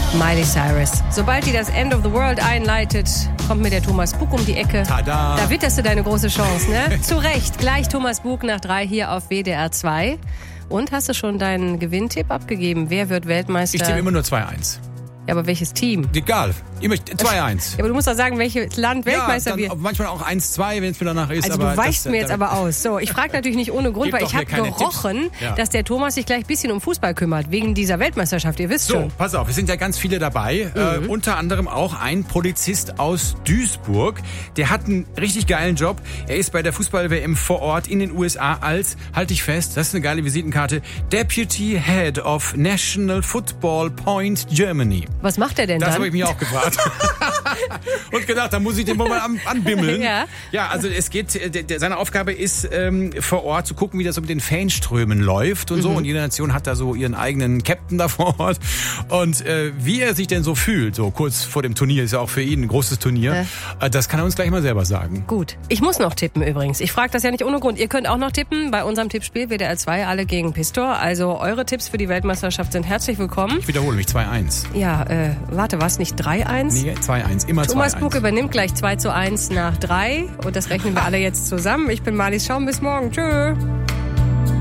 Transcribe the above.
Miley Cyrus. Sobald die das End of the World einleitet, kommt mir der Thomas Bug um die Ecke. Tada! Da witterst du deine große Chance, ne? Zu Recht. Gleich Thomas Bug nach 3 hier auf WDR 2. Und hast du schon deinen Gewinntipp abgegeben? Wer wird Weltmeister? Ich tippe immer nur 2-1. Ja, aber welches Team? Egal. Immer 2-1. Ja, aber du musst doch sagen, welches Land Weltmeister wird. Manchmal auch 1-2, wenn es mir danach ist. Also aber du weichst mir jetzt aber aus. So, ich frage natürlich nicht ohne Grund, weil ich habe gerochen, dass der Thomas sich gleich ein bisschen um Fußball kümmert, wegen dieser Weltmeisterschaft, ihr wisst schon. So, pass auf, es sind ja ganz viele dabei. Unter anderem auch ein Polizist aus Duisburg. Der hat einen richtig geilen Job. Er ist bei der Fußball-WM vor Ort in den USA als, halt dich fest, das ist eine geile Visitenkarte, Deputy Head of National Football Point Germany. Was macht er denn Das dann? habe ich mich auch gefragt. Und gedacht, da muss ich den wohl mal anbimmeln. Ja, also es geht, seine Aufgabe ist, vor Ort zu gucken, wie das mit den Fanströmen läuft und so. Und jede Nation hat da so ihren eigenen Captain da vor Ort. Und wie er sich denn so fühlt, so kurz vor dem Turnier, ist ja auch für ihn ein großes Turnier, das kann er uns gleich mal selber sagen. Gut. Ich muss noch tippen übrigens. Ich frage das ja nicht ohne Grund. Ihr könnt auch noch tippen bei unserem Tippspiel WDR 2, alle gegen Pistor. Also eure Tipps für die Weltmeisterschaft sind herzlich willkommen. Ich wiederhole mich, 2-1. Ja, warte, war es nicht 3-1? Nee, 2-1, immer 2-1. Thomas Bug übernimmt gleich 2-1 nach 3 und das rechnen wir alle jetzt zusammen. Ich bin Marlies Schaum, bis morgen. Tschö.